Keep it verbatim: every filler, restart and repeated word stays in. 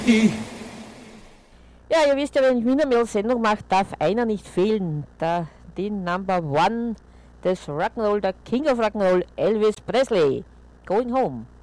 Ja, ihr wisst ja, wenn ich Wiener Sendung mache, darf einer nicht fehlen. Da den Number One des Rock'n'Roll, der King of Rock'n'Roll, Elvis Presley. Going Home.